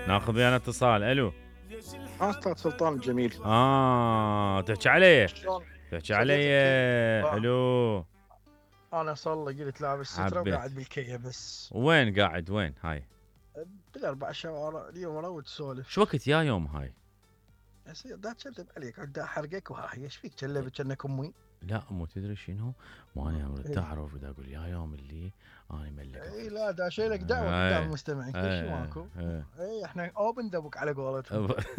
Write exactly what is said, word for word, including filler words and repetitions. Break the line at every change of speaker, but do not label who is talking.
ناخذ ويانا اتصال. الو.
استاذ سلطان الجميل.
اه تحكي علي.
شلون
تحكي علي.
صديقي كيف؟ آه.
حلو.
انا صار لي قلت لابس ستره
حبيت.
وقاعد بالكيه بس.
وين قاعد وين هاي؟
بالاربع شوارع اليوم اروح
شو
تسولف.
وقت يا يوم هاي؟
يصير دا تكذب عليك دا احرقك وهاي ايش فيك كلبت كأنك امي.
لا مو تدري شنو؟ مو انا اريد
اي
تعرف بدي اقول يا يوم اللي انا ملك
اي
أفوز.
لا دا شيلك دعوه قدام
اي
المستمعين كل شيء
اي
ماكو.
اي
اي احنا اوبن دبك على قولتهم.